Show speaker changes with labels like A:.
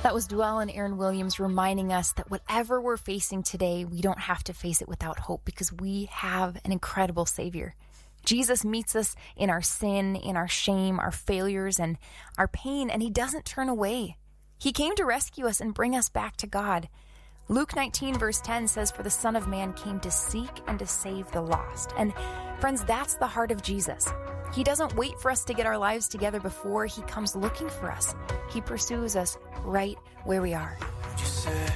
A: That was Dwell and Aaron Williams reminding us that whatever we're facing today, we don't have to face it without hope because we have an incredible Savior. Jesus meets us in our sin, in our shame, our failures, and our pain, and he doesn't turn away. He came to rescue us and bring us back to God. Luke 19 verse 10 says, "For the Son of Man came to seek and to save the lost." And friends, that's the heart of Jesus. He doesn't wait for us to get our lives together before he comes looking for us. He pursues us right where we are.
B: You said